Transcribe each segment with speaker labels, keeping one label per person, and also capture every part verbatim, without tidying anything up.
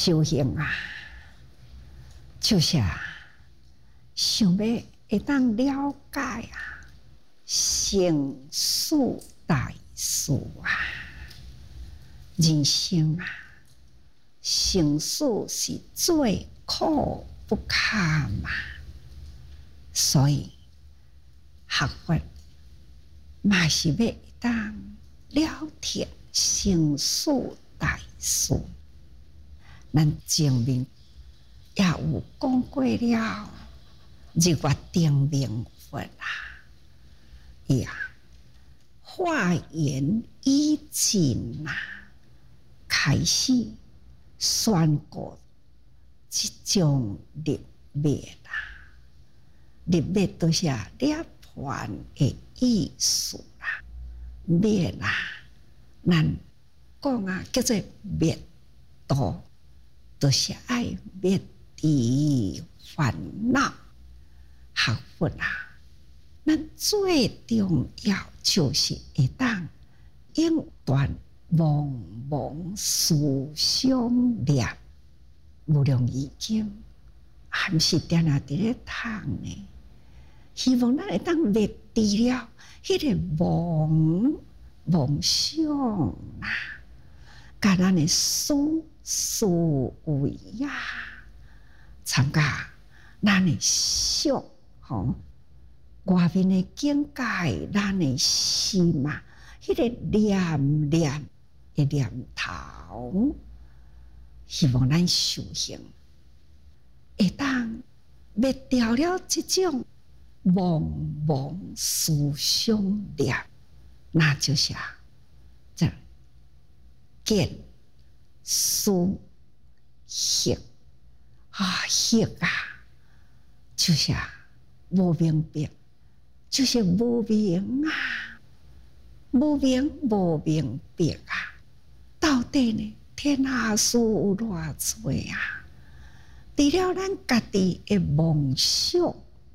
Speaker 1: 修行啊，就是啊，想要会当了解啊，生死大事啊，人生啊，生死是最苦不堪嘛，所以学佛嘛是要会当了脱生死大事。咱前面也有讲过了，日月定明佛啊，伊啊化缘已尽啊，开始宣告即种入灭啦。入灭都是啊涅槃的意思啦，灭啦，咱讲啊叫做灭度。就是爱灭除烦恼，学佛啊，咱最重要就是会当永断茫茫思想念。无量易经还是定定伫咧读呢，希望咱会当灭除了迄个妄妄想啊，甲咱的思。思维呀，参加咱的想吼，外面的境界，咱的心嘛，迄、那个念念的念头，希望咱修行会当灭掉了这种茫茫思想念，那就是啊，这见。思行啊，行啊，就是啊，无明白，就是无明啊，无明无明白啊。到底呢，天下事有偌多啊？除了咱家己的梦想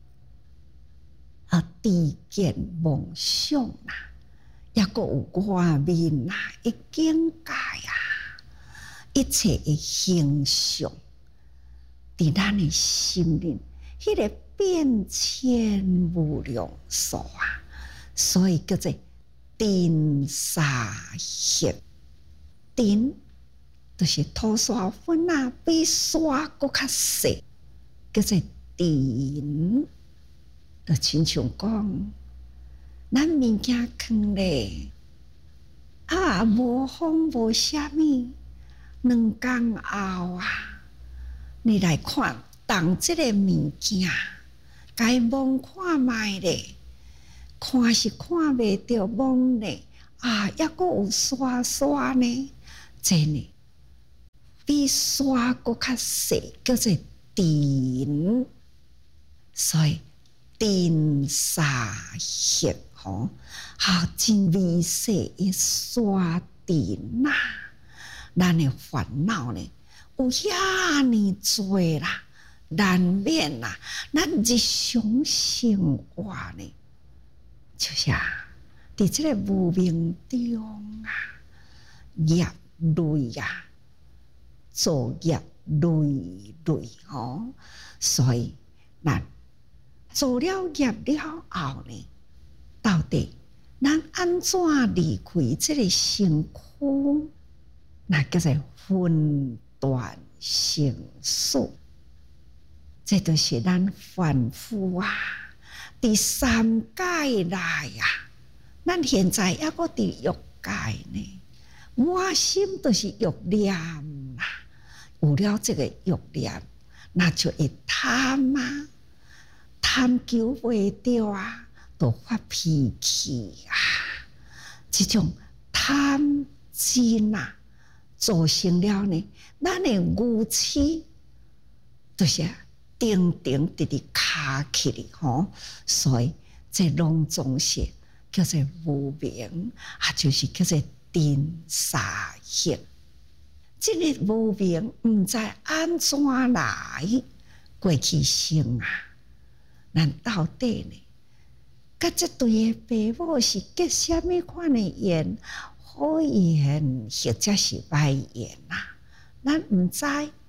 Speaker 1: 啊，知见梦想啊，也阁有外面啊的境界啊。一切的形象，伫咱的心灵，迄、那个变迁无量数啊，所以叫做尘沙现。尘就是土沙粉啊，比沙搁较细，叫做尘。就亲像讲，咱物件放咧啊，无风无虾米。两天后啊，你来看当这个物件，该望看卖咧，看是看袂到望咧，啊，抑阁有沙沙呢，真呢，比沙阁较细，叫做尘，所以尘沙现吼，啊，真微细的沙尘呐。咱的烦恼呢，有遐尼多啦，难免啦。咱日常生活呢，就是啊，伫这个无明中啊，业累啊，作业累累吼，所以咱做了业了后呢，到底咱安怎离开这个身躯？那叫做分段生死，这就是咱凡夫啊，伫三界内啊，咱现在抑阁伫欲界呢，满心都是欲念啦。有了这个欲念，那就会贪啊，贪求袂到啊，就发脾气啊。这种贪心啊。造成了呢，咱的愚痴就是定定直直卡起哩吼，所以这拢总是叫做无明，啊，就是叫做尘沙现。这个无明唔知安怎来，过去生啊，咱到底呢？甲这对的父母是结什么款的缘？好缘或者是歹缘呐，咱唔知，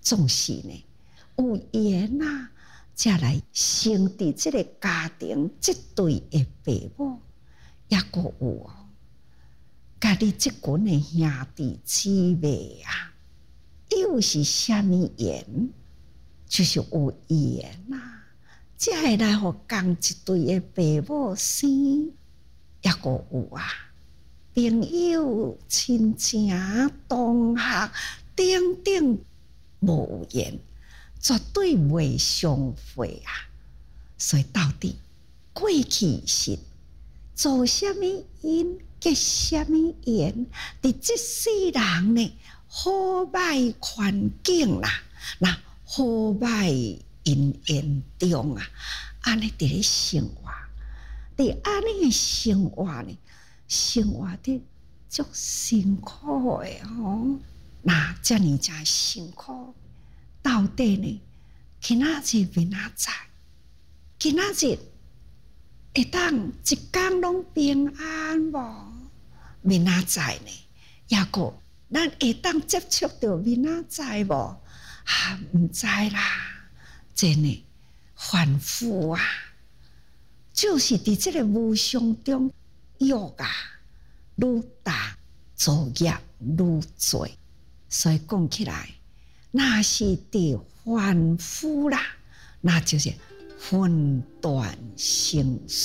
Speaker 1: 总是呢，有缘啊，才来生伫这个家庭，这对的父母，也阁有哦，家己这群的兄弟姊妹啊，又是虾米缘？就是有缘啊，才会来互共一对的父母生，也阁有啊，朋友、亲情、同学等等无缘，绝对袂相会啊！所以到底过去是做什么因，结什么缘？伫这世人呢，好歹环境啦，那好歹因缘中啊，安尼伫咧生活，伫安尼的生活呢，生活得足辛苦的吼。那遮尔真辛苦，到底呢？今仔日明仔载，今仔日会当一天拢平安无？明仔载呢？抑个咱会当接触到明仔载无？啊，毋知啦。真的反复啊，就是伫这个无常中欲啊愈大，作业愈多，所以讲起来，那是伫反复啦，那就是分段生死。